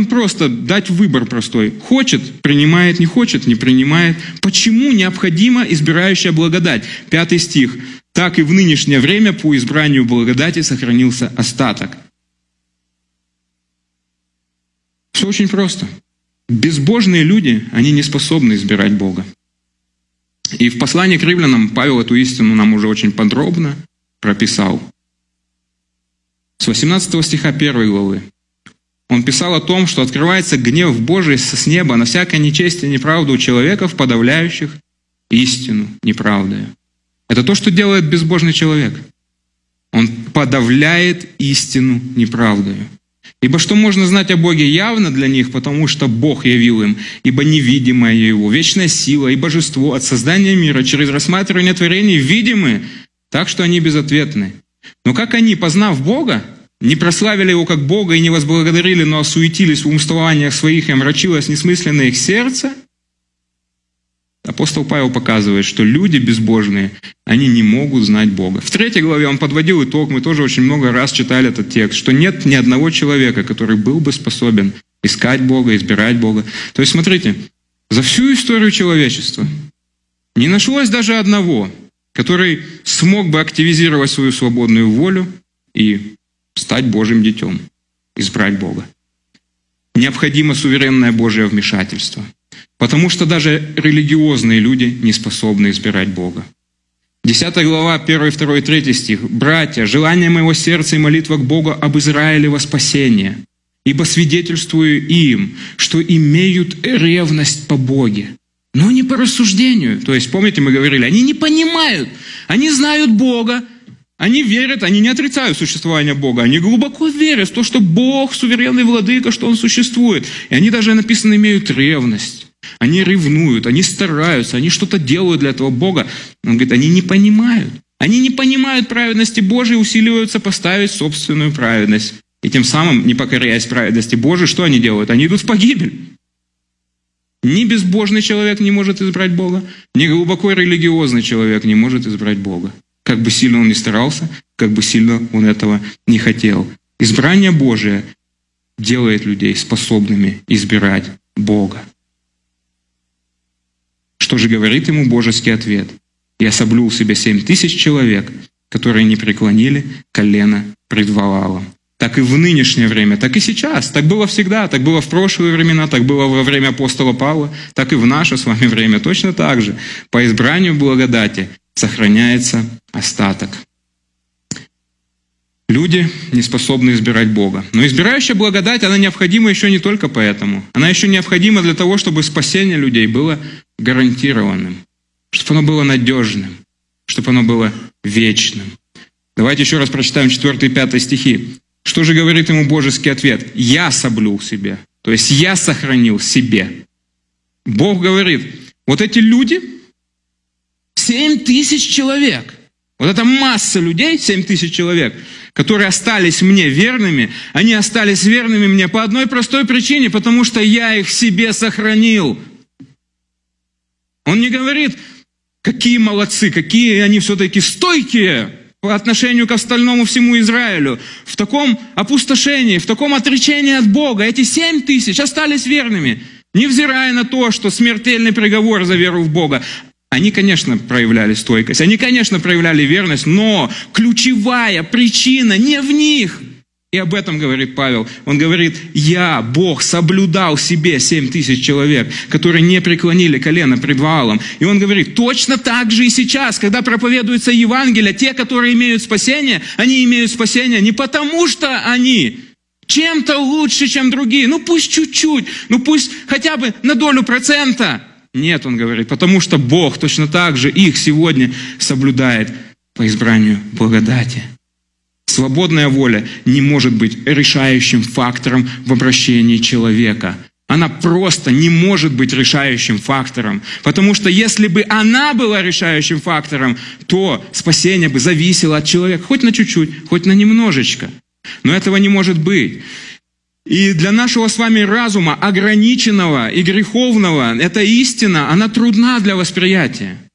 можно просто дать выбор простой. Хочет – принимает, не хочет – не принимает. Почему необходима избирающая благодать? 5 стих. «Так и в нынешнее время по избранию благодати сохранился остаток». Все очень просто. Безбожные люди, они не способны избирать Бога. И в послании к римлянам Павел эту истину нам уже очень подробно прописал. С 18 стиха 1 главы. Он писал о том, что открывается гнев Божий с неба на всякое нечестие и неправду у человеков, подавляющих истину неправдою. Это то, что делает безбожный человек. Он подавляет истину неправдою. Ибо что можно знать о Боге явно для них, потому что Бог явил им, ибо невидимое Его, вечная сила и божество от создания мира через рассматривание творений видимы, так что они безответны. Но как они, познав Бога, не прославили Его как Бога и не возблагодарили, но осуетились в умствованиях своих и омрачилось несмысленное их сердце? Апостол Павел показывает, что люди безбожные, они не могут знать Бога. В 3 главе он подводил итог, мы тоже очень много раз читали этот текст, что нет ни одного человека, который был бы способен искать Бога, избирать Бога. То есть, смотрите, за всю историю человечества не нашлось даже одного, который смог бы активизировать свою свободную волю и стать Божьим детем, избрать Бога. Необходимо суверенное Божье вмешательство. Потому что даже религиозные люди не способны избирать Бога. 10 глава, 1, 2 и 3 стих. «Братья, желание моего сердца и молитва к Богу об Израиле во спасение, ибо свидетельствую им, что имеют ревность по Боге, но не по рассуждению». То есть, помните, мы говорили, они не понимают, они знают Бога, они верят, они не отрицают существование Бога, они глубоко верят в то, что Бог суверенный владыка, что Он существует. И они даже, написано, имеют ревность. Они ревнуют, они стараются, они что-то делают для этого Бога. Он говорит, они не понимают. Они не понимают праведности Божией, усиливаются поставить собственную праведность. И тем самым, не покоряясь праведности Божией, что они делают? Они идут в погибель. Ни безбожный человек не может избрать Бога, ни глубоко религиозный человек не может избрать Бога. Как бы сильно он ни старался, как бы сильно он этого не хотел. Избрание Божие делает людей способными избирать Бога. Что же говорит ему божеский ответ? «Я соблюл себе 7000 человек, которые не преклонили колено пред Ваалом». Так и в нынешнее время, так и сейчас. Так было всегда, так было в прошлые времена, так было во время апостола Павла, так и в наше с вами время точно так же. По избранию благодати сохраняется остаток. Люди не способны избирать Бога. Но избирающая благодать, она необходима еще не только поэтому. Она еще необходима для того, чтобы спасение людей было гарантированным, чтобы оно было надежным, чтобы оно было вечным. Давайте еще раз прочитаем 4 и 5 стихи. Что же говорит ему божеский ответ? «Я соблюл себе». То есть «я сохранил себе». Бог говорит, вот эти люди, 7000 человек, вот эта масса людей, 7000 человек, которые остались мне верными, они остались верными мне по одной простой причине, потому что я их себе сохранил. Он не говорит, какие молодцы, какие они все-таки стойкие по отношению к остальному всему Израилю. В таком опустошении, в таком отречении от Бога эти 7000 остались верными, невзирая на то, что смертельный приговор за веру в Бога. Они, конечно, проявляли стойкость, они, конечно, проявляли верность, но ключевая причина не в них. И об этом говорит Павел. Он говорит, я, Бог, соблюдал себе 7000 человек, которые не преклонили колено пред Ваалом. И он говорит, точно так же и сейчас, когда проповедуется Евангелие, те, которые имеют спасение, они имеют спасение не потому, что они чем-то лучше, чем другие. Ну пусть чуть-чуть, ну пусть хотя бы на долю процента. Нет, он говорит, потому что Бог точно так же их сегодня соблюдает по избранию благодати. Свободная воля не может быть решающим фактором в обращении человека. Она просто не может быть решающим фактором. Потому что если бы она была решающим фактором, то спасение бы зависело от человека. Хоть на чуть-чуть, хоть на немножечко. Но этого не может быть. И для нашего с вами разума, ограниченного и греховного, эта истина, она трудна для восприятия.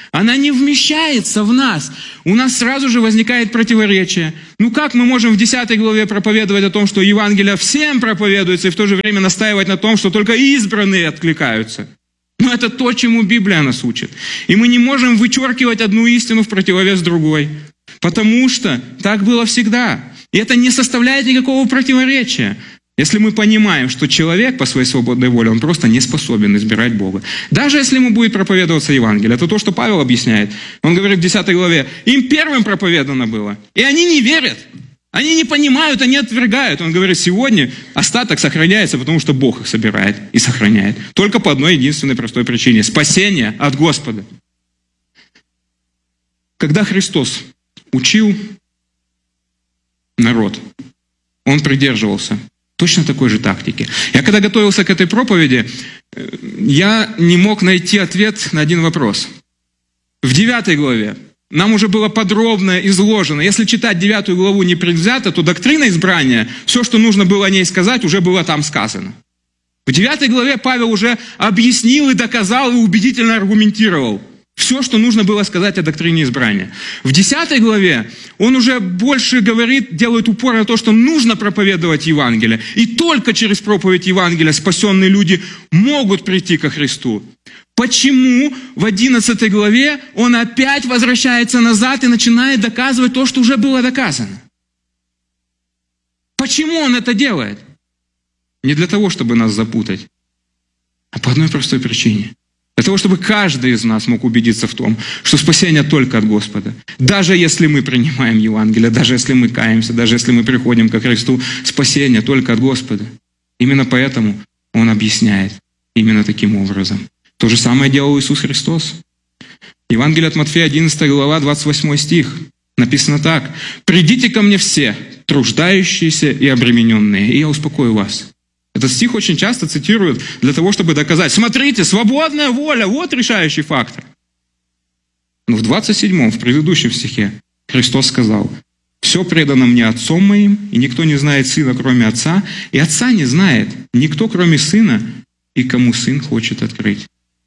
Она не вмещается в нас. У нас сразу же возникает противоречие. Как мы можем в 10 главе проповедовать о том, что Евангелие всем проповедуется, и в то же время настаивать на том, что только избранные откликаются? Это то, чему Библия нас учит. И мы не можем вычеркивать одну истину в противовес другой. Потому что так было всегда. И это не составляет никакого противоречия. Если мы понимаем, что человек по своей свободной воле, он просто не способен избирать Бога. Даже если ему будет проповедоваться Евангелие. Это то, что Павел объясняет. Он говорит в 10 главе, им первым проповедано было. И они не верят. Они не понимают, они отвергают. Он говорит, сегодня остаток сохраняется, потому что Бог их собирает и сохраняет. Только по одной единственной простой причине. Спасение от Господа. Когда Христос учил народ, он придерживался точно такой же тактики. Я когда готовился к этой проповеди, я не мог найти ответ на один вопрос. В 9 главе нам уже было подробно изложено. Если читать 9 главу непредвзято, то доктрина избрания, все, что нужно было о ней сказать, уже было там сказано. В 9 главе Павел уже объяснил и доказал, и убедительно аргументировал все, что нужно было сказать о доктрине избрания. В 10 главе он уже больше говорит, делает упор на то, что нужно проповедовать Евангелие. И только через проповедь Евангелия спасенные люди могут прийти ко Христу. Почему в 11 главе он опять возвращается назад и начинает доказывать то, что уже было доказано? Почему он это делает? Не для того, чтобы нас запутать, а по одной простой причине. Для того, чтобы каждый из нас мог убедиться в том, что спасение только от Господа. Даже если мы принимаем Евангелие, даже если мы каемся, даже если мы приходим ко Христу, спасение только от Господа. Именно поэтому он объясняет именно таким образом. То же самое делал Иисус Христос. Евангелие от Матфея, 11 глава, 28 стих. Написано так. «Придите ко мне все, труждающиеся и обремененные, и я успокою вас». Этот стих очень часто цитируют для того, чтобы доказать. Смотрите, свободная воля, вот решающий фактор. Но в 27-м, в предыдущем стихе, Христос сказал, «Все предано мне Отцом моим, и никто не знает Сына, кроме Отца, и Отца не знает никто, кроме Сына, и кому Сын хочет открыть».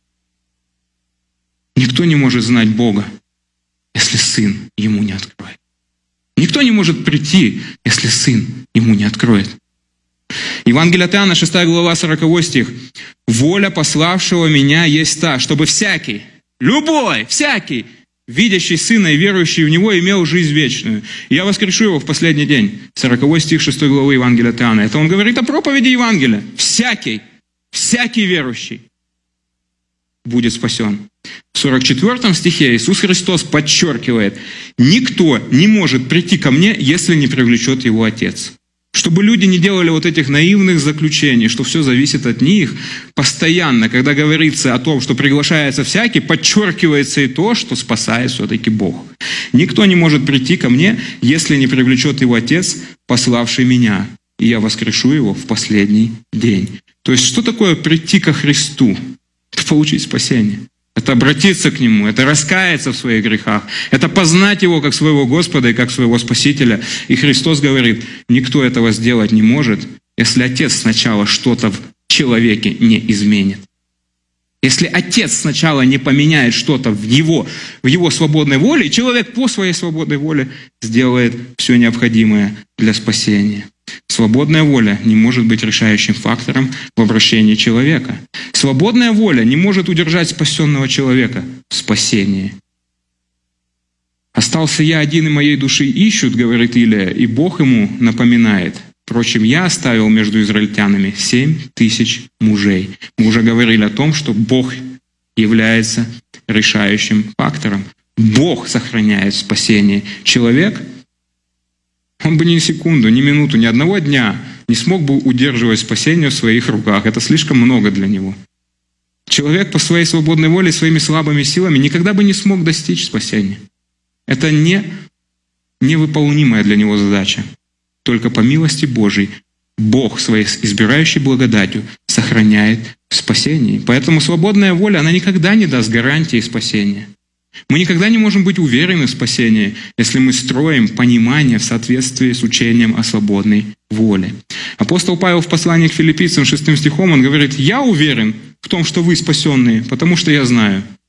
Никто не может знать Бога, если Сын ему не откроет. Никто не может прийти, если Сын ему не откроет. Евангелие от Иоанна, 6 глава, 40 стих. «Воля пославшего меня есть та, чтобы всякий, любой, всякий, видящий Сына и верующий в Него, имел жизнь вечную. И я воскрешу его в последний день». 40 стих 6 главы Евангелия от Иоанна. Это он говорит о проповеди Евангелия. Всякий верующий будет спасен. В 44 стихе Иисус Христос подчеркивает, «Никто не может прийти ко мне, если не привлечет его Отец». Чтобы люди не делали вот этих наивных заключений, что все зависит от них, постоянно, когда говорится о том, что приглашается всякий, подчеркивается и то, что спасает все-таки Бог. Никто не может прийти ко мне, если не привлечет его Отец, пославший меня, и я воскрешу его в последний день. То есть, что такое прийти ко Христу? Это получить спасение. Это обратиться к Нему, это раскаяться в своих грехах, это познать Его как своего Господа и как своего Спасителя. И Христос говорит, никто этого сделать не может, если Отец сначала что-то в человеке не изменит. Если Отец сначала не поменяет что-то в его свободной воле, и человек по своей свободной воле сделает все необходимое для спасения. Свободная воля не может быть решающим фактором в обращении человека. Свободная воля не может удержать спасенного человека в спасении. «Остался я один, и моей души ищут, — говорит Илия, — и Бог ему напоминает. Впрочем, я оставил между израильтянами 7000 мужей». Мы уже говорили о том, что Бог является решающим фактором. Бог сохраняет спасение. Человек, он бы ни секунду, ни минуту, ни одного дня не смог бы удерживать спасение в своих руках. Это слишком много для него. Человек по своей свободной воле, своими слабыми силами никогда бы не смог достичь спасения. Это невыполнимая для него задача. Только по милости Божией Бог своей избирающей благодатью сохраняет спасение. Поэтому свободная воля, она никогда не даст гарантии спасения. Мы никогда не можем быть уверены в спасении, если мы строим понимание в соответствии с учением о свободной воле. Апостол Павел в послании к Филиппийцам 6 стихом, он говорит, «Я уверен в том, что вы спасенные, потому что я знаю,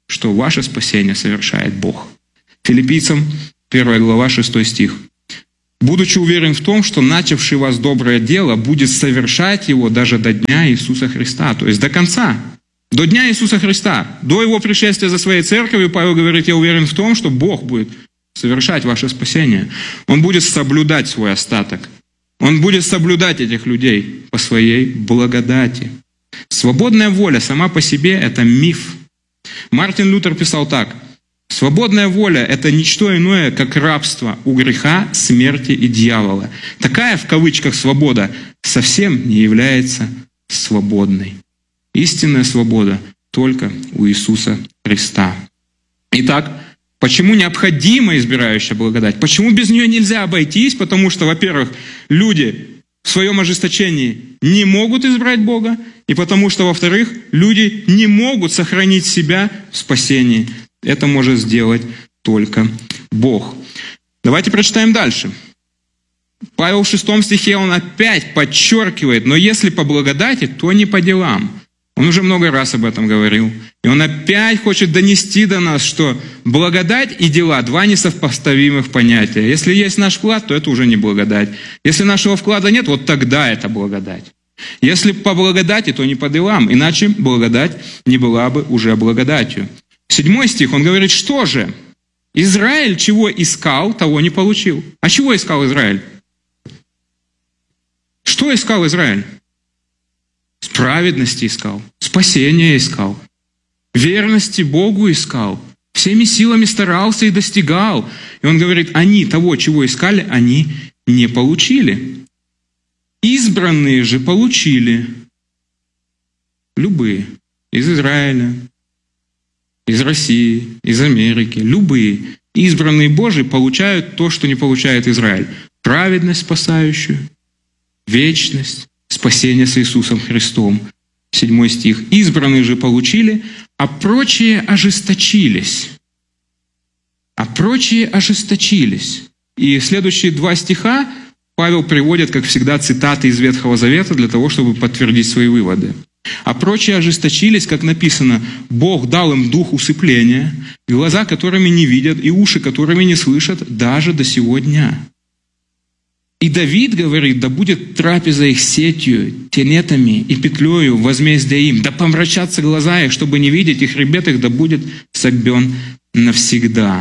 что ваше спасение совершает Бог. Филиппийцам 1 глава 6 стих. «Будучи уверен в том, что начавший вас доброе дело будет совершать его даже до дня Иисуса Христа». То есть до конца. До дня Иисуса Христа. До Его пришествия за своей церковью Павел говорит: «Я уверен в том, что Бог будет совершать ваше спасение». Он будет соблюдать свой остаток. Он будет соблюдать этих людей по своей благодати. Свободная воля сама по себе – это миф. Мартин Лютер писал так: «Свободная воля – это ничто иное, как рабство у греха, смерти и дьявола. Такая, в кавычках, свобода совсем не является свободной. Истинная свобода только у Иисуса Христа». Итак, почему необходима избирающая благодать? Почему без нее нельзя обойтись? Потому что, во-первых, люди в своем ожесточении не могут избрать Бога, и потому что, во-вторых, люди не могут сохранить себя в спасении. Это может сделать только Бог. Давайте прочитаем дальше. Павел в 6 стихе, он опять подчеркивает: «Но если по благодати, то не по делам». Он уже много раз об этом говорил. И он опять хочет донести до нас, что благодать и дела – два несопоставимых понятия. Если есть наш вклад, то это уже не благодать. Если нашего вклада нет, вот тогда это благодать. Если по благодати, то не по делам, иначе благодать не была бы уже благодатью. 7 стих, он говорит: «Что же? Израиль чего искал, того не получил». А чего искал Израиль? Что искал Израиль? Праведности искал, спасения искал, верности Богу искал, всеми силами старался и достигал. И он говорит: они того, чего искали, они не получили. Избранные же получили. Любые. Из Израиля, из России, из Америки. Любые. Избранные Божии получают то, что не получает Израиль. Праведность спасающую, вечность, спасение с Иисусом Христом. 7 стих. «Избранные же получили, а прочие ожесточились». А прочие ожесточились. И следующие 2 стиха Павел приводит, как всегда, цитаты из Ветхого Завета для того, чтобы подтвердить свои выводы. «А прочие ожесточились, как написано: Бог дал им дух усыпления, глаза, которыми не видят, и уши, которыми не слышат, даже до сего дня». И Давид говорит: «Да будет трапеза их сетью, тенетами и петлею возмездия им, да помрачатся глаза их, чтобы не видеть, и хребет их да будет согбен навсегда».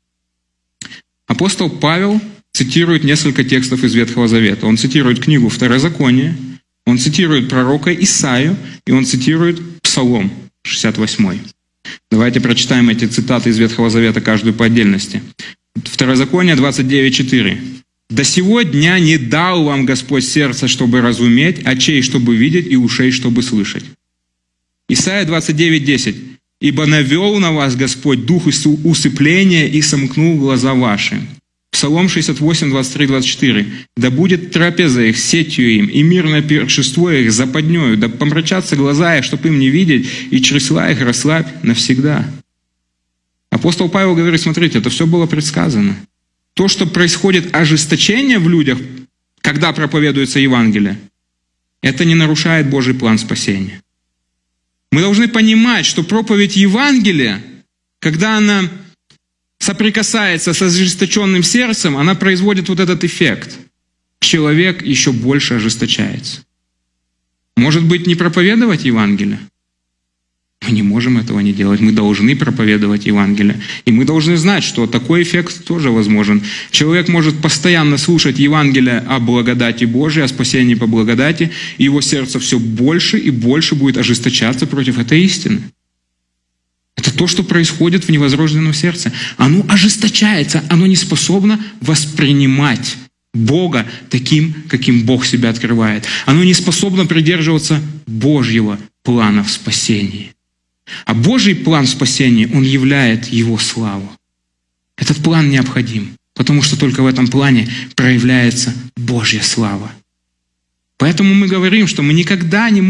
Апостол Павел цитирует несколько текстов из Ветхого Завета. Он цитирует книгу Второзакония, он цитирует пророка Исаию, и он цитирует Псалом 68. Давайте прочитаем эти цитаты из Ветхого Завета, каждую по отдельности. Второзаконие 29:4. «До сего дня не дал вам Господь сердца, чтобы разуметь, очей, чтобы видеть, и ушей, чтобы слышать». Исайя 29:10. «Ибо навел на вас Господь дух усыпления и сомкнул глаза ваши». Псалом 68, 23, 24. «Да будет трапеза их сетью им, и мирное пиршество их западнёю, да помрачатся глаза их, чтоб им не видеть, и чресла их расслабь навсегда». Апостол Павел говорит: смотрите, это все было предсказано. То, что происходит ожесточение в людях, когда проповедуется Евангелие, это не нарушает Божий план спасения. Мы должны понимать, что проповедь Евангелия, когда она соприкасается с ожесточенным сердцем, она производит вот этот эффект. Человек еще больше ожесточается. Может быть, не проповедовать Евангелие? Мы не можем этого не делать. Мы должны проповедовать Евангелие. И мы должны знать, что такой эффект тоже возможен. Человек может постоянно слушать Евангелие о благодати Божией, о спасении по благодати, и его сердце все больше и больше будет ожесточаться против этой истины. Это то, что происходит в невозрожденном сердце. Оно ожесточается, оно не способно воспринимать Бога таким, каким Бог себя открывает. Оно не способно придерживаться Божьего плана в спасении. А Божий план спасения, он являет Его славу. Этот план необходим, потому что только в этом плане проявляется Божья слава. Поэтому мы говорим, что мы никогда не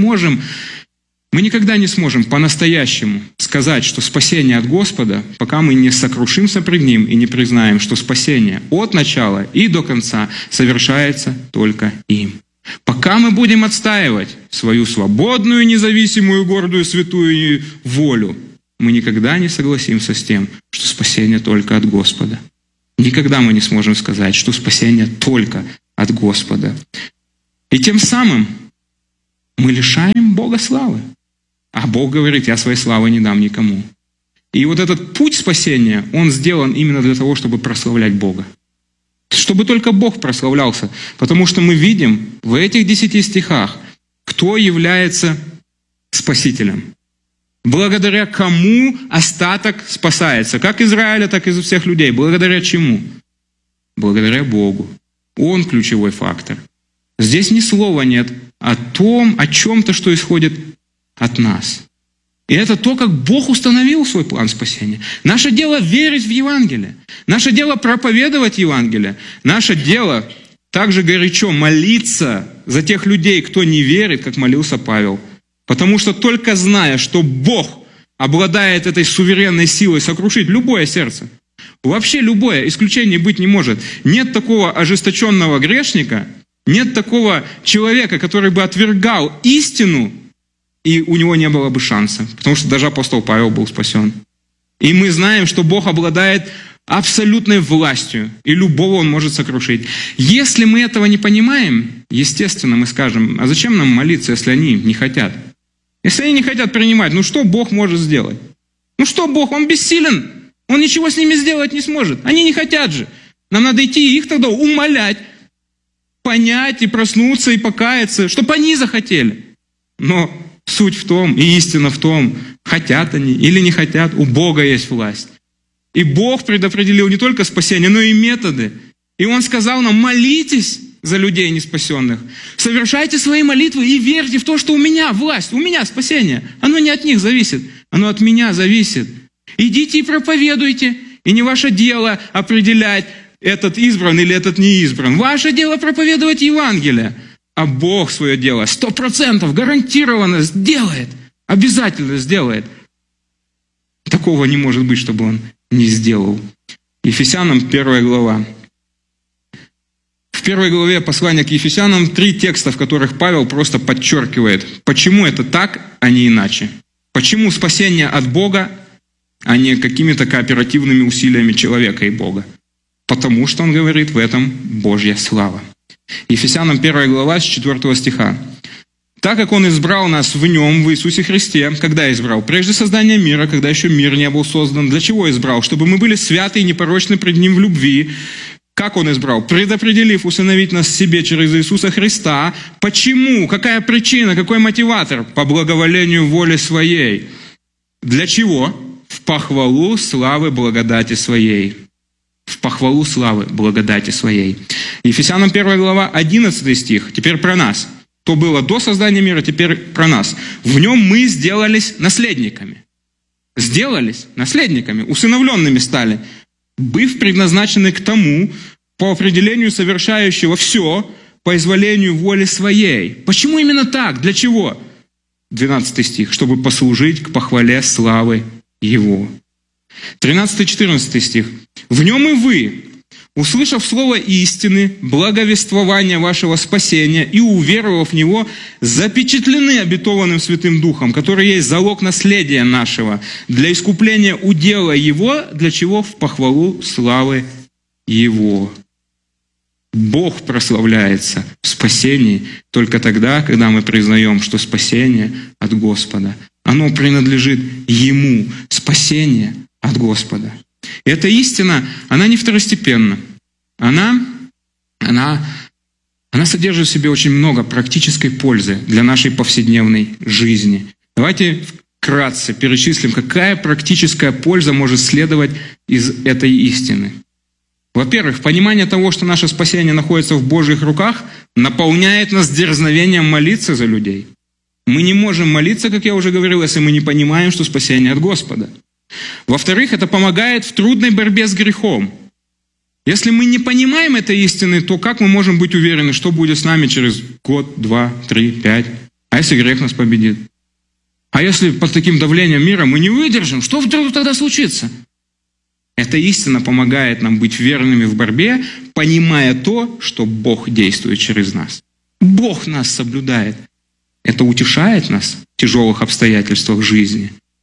сможем по-настоящему сказать, что спасение от Господа, пока мы не сокрушимся пред Ним и не признаем, что спасение от начала и до конца совершается только им. Пока мы будем отстаивать свою свободную, независимую, гордую, святую волю, мы никогда не согласимся с тем, что спасение только от Господа. Никогда мы не сможем сказать, что спасение только от Господа. И тем самым мы лишаем Бога славы. А Бог говорит: я своей славы не дам никому. И вот этот путь спасения, он сделан именно для того, чтобы прославлять Бога. Чтобы только Бог прославлялся. Потому что мы видим в этих 10 стихах, кто является Спасителем. Благодаря кому остаток спасается. Как Израиля, так и из всех людей. Благодаря чему? Благодаря Богу. Он ключевой фактор. Здесь ни слова нет о том, о чем-то, что исходит от нас. И это то, как Бог установил свой план спасения. Наше дело верить в Евангелие. Наше дело проповедовать Евангелие. Наше дело также горячо молиться за тех людей, кто не верит, как молился Павел. Потому что только зная, что Бог обладает этой суверенной силой сокрушить любое сердце, вообще любое, исключение быть не может. Нет такого ожесточенного грешника, нет такого человека, который бы отвергал истину, и у него не было бы шанса. Потому что даже апостол Павел был спасен. И мы знаем, что Бог обладает абсолютной властью, и любого Он может сокрушить. Если мы этого не понимаем, естественно, мы скажем: а зачем нам молиться, если они не хотят? Если они не хотят принимать, что Бог может сделать? Что Бог? Он бессилен. Он ничего с ними сделать не сможет. Они не хотят же. Нам надо идти и их тогда умолять, понять и проснуться и покаяться, чтобы они захотели. Но суть в том, и истина в том, хотят они или не хотят, у Бога есть власть. И Бог предопределил не только спасение, но и методы. И Он сказал нам: молитесь за людей неспасенных. Совершайте свои молитвы и верьте в то, что у меня власть, у меня спасение. Оно не от них зависит, оно от меня зависит. Идите и проповедуйте. И не ваше дело определять, этот избран или этот не избран. Ваше дело проповедовать Евангелие. А Бог свое дело 100% гарантированно сделает. Обязательно сделает. Такого не может быть, чтобы Он не сделал. Ефесянам 1 глава. В 1 главе послания к Ефесянам 3 текста, в которых Павел просто подчеркивает, почему это так, а не иначе. Почему спасение от Бога, а не какими-то кооперативными усилиями человека и Бога. Потому что он говорит, в этом Божья слава. Ефесянам 1 глава с 4 стиха. «Так как Он избрал нас в Нем, в Иисусе Христе». Когда избрал? Прежде создания мира, когда еще мир не был создан. Для чего избрал? Чтобы мы были святы и непорочны пред Ним в любви. Как Он избрал? Предопределив усыновить нас себе через Иисуса Христа. Почему? Какая причина? Какой мотиватор? По благоволению воли Своей. Для чего? В похвалу славы благодати Своей. В похвалу славы благодати Своей. Ефесянам 1 глава, 11 стих. Теперь про нас. То было до создания мира, теперь про нас. В Нем мы сделались наследниками. Сделались наследниками, усыновленными стали, быв предназначены к тому, по определению совершающего все, по изволению воли Своей. Почему именно так? Для чего? 12 стих. Чтобы послужить к похвале славы Его. 13-14 стих. В Нем и вы, услышав слово истины, благовествование вашего спасения и уверовав в него, запечатлены обетованным Святым Духом, который есть залог наследия нашего, для искупления удела Его, для чего? В похвалу славы Его. Бог прославляется в спасении только тогда, когда мы признаем, что спасение от Господа. Оно принадлежит Ему. Спасение от Господа. И эта истина, она не второстепенна. Она содержит в себе очень много практической пользы для нашей повседневной жизни. Давайте вкратце перечислим, какая практическая польза может следовать из этой истины. Во-первых, понимание того, что наше спасение находится в Божьих руках, наполняет нас дерзновением молиться за людей. Мы не можем молиться, как я уже говорил, если мы не понимаем, что спасение от Господа. Во-вторых, это помогает в трудной борьбе с грехом. Если мы не понимаем этой истины, то как мы можем быть уверены, что будет с нами через год, 2, 3, 5? А если грех нас победит? А если под таким давлением мира мы не выдержим, что вдруг тогда случится? Эта истина помогает нам быть верными в борьбе, понимая то, что Бог действует через нас. Бог нас соблюдает. Это утешает нас в тяжелых обстоятельствах жизни.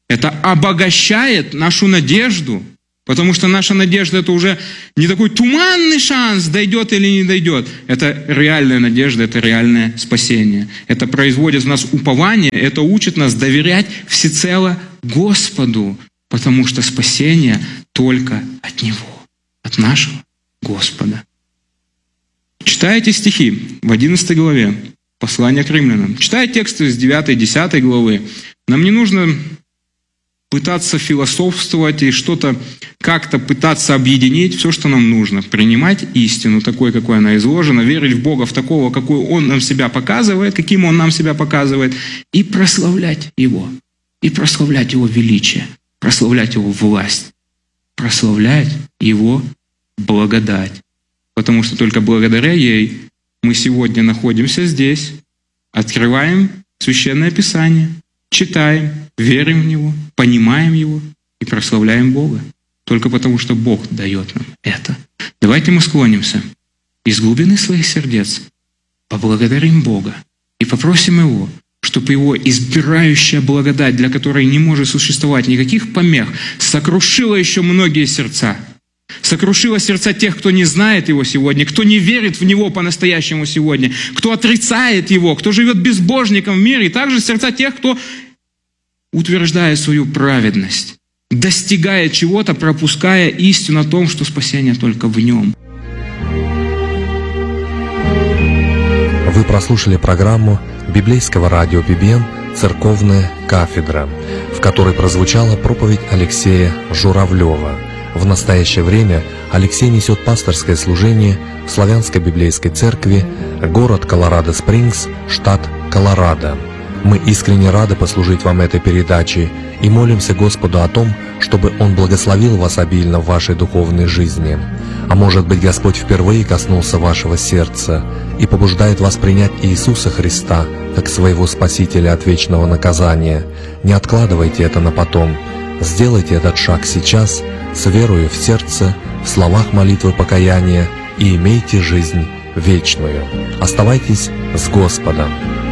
Это обогащает нашу надежду, потому что наша надежда — это уже не такой туманный шанс, дойдет или не дойдет. Это реальная надежда, это реальное спасение. Это производит в нас упование, это учит нас доверять всецело Господу, потому что спасение только от Него, от нашего Господа. Читайте стихи в 11 главе послания к римлянам. Читая тексты из 9-10 главы, нам не нужно пытаться философствовать и что-то как-то пытаться объединить. Все, что нам нужно — принимать истину такой, какой она изложена, верить в Бога в такого, какой Он нам себя показывает, каким Он нам себя показывает, и прославлять Его. И прославлять Его величие, прославлять Его власть, прославлять Его благодать. Потому что только благодаря ей мы сегодня находимся здесь, открываем Священное Писание, читаем, верим в Него, понимаем Его и прославляем Бога. Только потому, что Бог дает нам это. Давайте мы склонимся из глубины своих сердец, поблагодарим Бога и попросим Его, чтобы Его избирающая благодать, для которой не может существовать никаких помех, сокрушила еще многие сердца. Сокрушила сердца тех, кто не знает Его сегодня, кто не верит в Него по-настоящему сегодня, кто отрицает Его, кто живет безбожником в мире, и также сердца тех, кто утверждает свою праведность, достигает чего-то, пропуская истину о том, что спасение только в Нем. Вы прослушали программу библейского радио BBN «Церковная кафедра», в которой прозвучала проповедь Алексея Журавлева. В настоящее время Алексей несет пасторское служение в Славянской библейской церкви, город Колорадо-Спрингс, штат Колорадо. Мы искренне рады послужить вам этой передачей и молимся Господу о том, чтобы Он благословил вас обильно в вашей духовной жизни. А может быть, Господь впервые коснулся вашего сердца и побуждает вас принять Иисуса Христа как своего Спасителя от вечного наказания. Не откладывайте это на потом. Сделайте этот шаг сейчас, с верою в сердце, в словах молитвы покаяния, и имейте жизнь вечную. Оставайтесь с Господом.